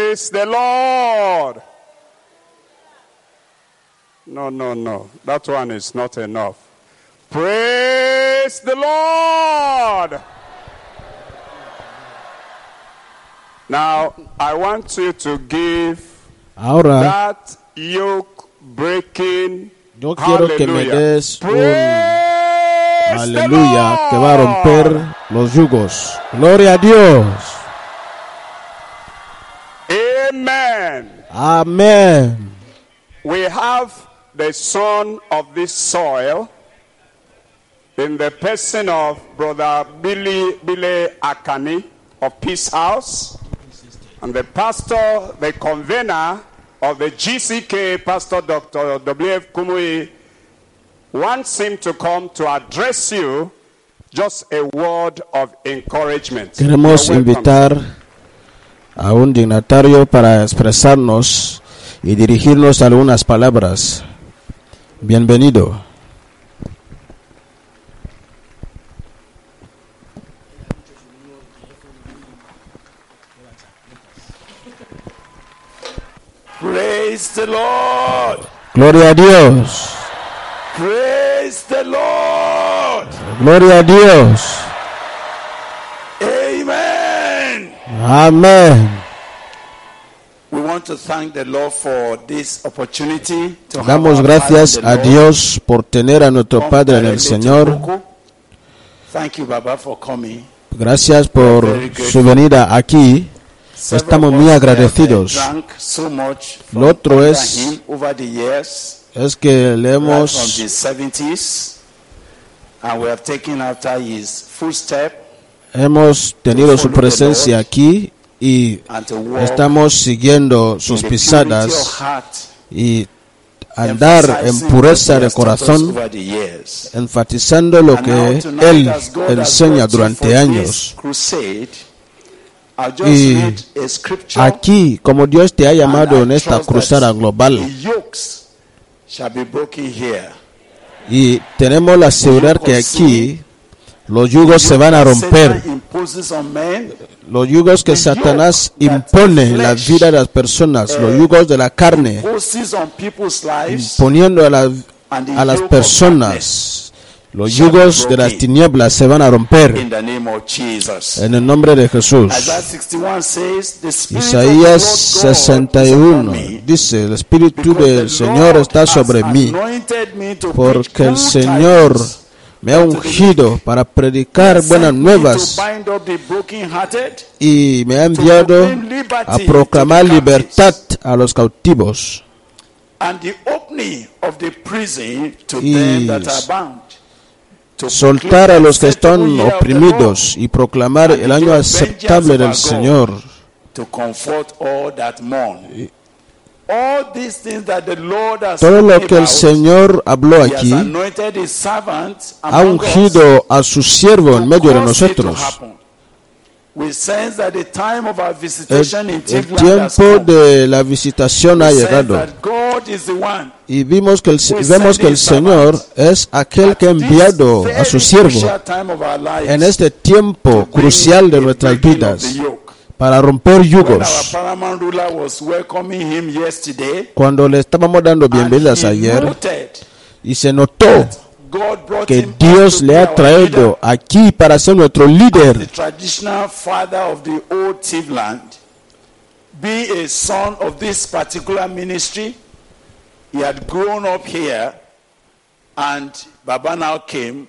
Praise the Lord. No. That one is not enough. Praise the Lord. Now, I want you to give Ahora, that yoke breaking. yo quiero que me des un Praise the aleluya que va a Lord. romper los yugos. Gloria a Dios. Amen. Amén. We have the son of this soil in the person of Brother Billy Akani of Peace House, and the pastor, the convener of the GCK, Pastor Dr. W.F. Kumuyi, wants him to come to address you just a word of encouragement. Queremos You're welcome. invitar a un dignatario para expresarnos y dirigirnos algunas palabras. Bienvenido. Praise the Lord. Gloria a Dios. Praise the Lord. Gloria a Dios. Amen. Amén. We want to thank the Lord for this opportunity to have Damos our gracias Father a in the Lord Dios por tener a nuestro come Padre en el directly to Señor. Boko. Thank you, Baba, for coming. Gracias por su venida aquí. Estamos muy agradecidos. Drank so much Lo otro under es- him over the years, Es que le right from hemos the 70s, and we have taken after his footstep tenido su presencia aquí y and to walk estamos siguiendo in sus the pisadas purity of heart, y andar en emphasizing pureza what he de has taught us corazón, over the years. enfatizando lo And que now tonight, Él as God has enseña brought you durante for años. this crusade, I'll just Y read a scripture, Aquí, como Dios te ha llamado and en I esta trust cruzada that global, the yokes shall be broken here. y tenemos la seguridad que aquí los yugos se van a romper, Satan imposes on men, los yugos que Satanás impone en la vida de las personas, los yugos de la carne, imposes on people's lives, poniendo a las and the yoke of personas, los yugos de las tinieblas se van a romper in the name of Jesus. en el nombre de Jesús. Isaiah 61 says, the Spirit Isaías of the Lord God is 61 upon me, dice, el Espíritu because del the Señor Lord está has sobre mí, anointed me to porque preach el good Señor tidings, me ha ungido para predicar buenas sent me nuevas to bind up the brokenhearted, y me ha enviado a proclamar libertad a los cautivos and the opening of the prison to y them that are bound, to soltar a proclaim los que the acceptable están year of the oprimidos y proclamar and el the año day of aceptable vengeance del of our Señor. Lord, to comfort all that mourn. All these things that the Lord has Todo lo spoken que el about, Señor habló He has aquí, anointed His servant ha among us ungido a su siervo en to medio de cause it to nosotros. happen. We sense that the time of our El, visitation in el Tigland has tiempo come. de la visitación ha We sense llegado that God is the one. y vemos que el Señor es aquel que ha enviado a su siervo en este tiempo crucial de nuestras vidas para romper When our yugos. paramount ruler was welcoming him yesterday, Cuando le estábamos dando and bienvenidas he ayer noted y se notó God brought que him Dios to le be ha our traído leader, aquí para ser nuestro the líder, traditional father of the old Tivland, be a son of this particular ministry. He had grown up here, and Baba now came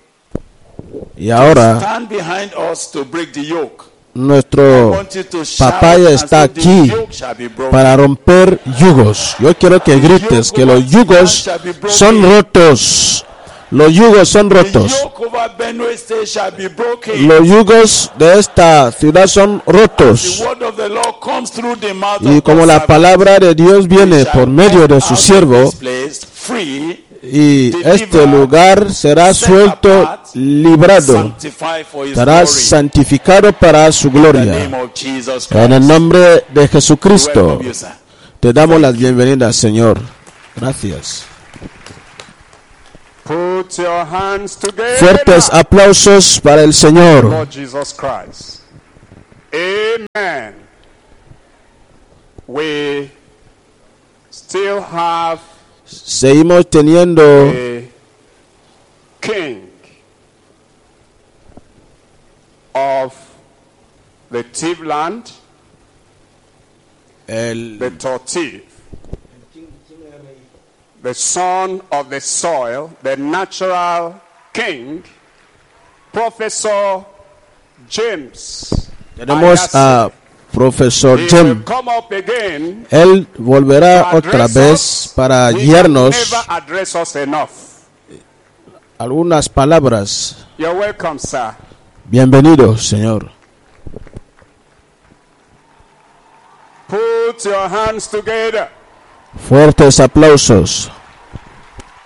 y ahora stand behind us to break the yoke. I nuestro want you to shout papá ya and está say, aquí the yoke shall be broken. para romper yugos. Yo quiero que grites que los yugos son rotos. Los yugos son The rotos. yoke over Benue State shall be broken. Los yugos de esta ciudad son The rotos. word of the Lord comes through the mouth Y of como God's la servant. palabra de Dios viene We por shall medio de come su out of siervo, this place free, y este lugar será suelto, librado, sanctified for His será glory. santificado para su In the gloria. name of Jesus En el Christ. nombre de Jesucristo, Welcome you, sir. te damos las bienvenidas, Señor. Gracias. Put your hands together. Fuertes aplausos para el Señor. Lord Jesus Christ. Amen. we still have Seguimos teniendo a king of the Tivland, the Tortiv, the son of the soil, the natural king, Professor James. Tenemos a Profesor He Jim. will come up again Él volverá to otra address vez us. para He can guiarnos never address us enough. algunas palabras. You're welcome, sir. Bienvenido, Señor. Put your hands together. Fuertes aplausos.